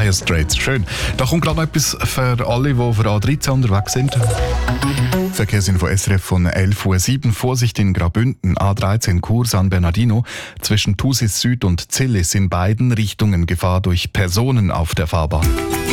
Dire Straits. Schön. Da kommt gerade noch etwas für alle, die für A13 unterwegs sind. Verkehrsinfo SRF von 11.07 Uhr. Vorsicht in Graubünden, A13 Chur San Bernardino. Zwischen Thusis Süd und Zillis in beiden Richtungen Gefahr durch Personen auf der Fahrbahn.